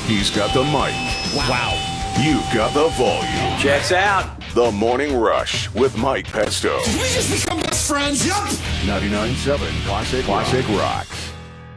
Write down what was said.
He's got the mic. Wow. You've got the volume. Checks out. The Morning Rush with Mike Pesto. Did we just become best friends? Yup. 99.7 Classic Rocks.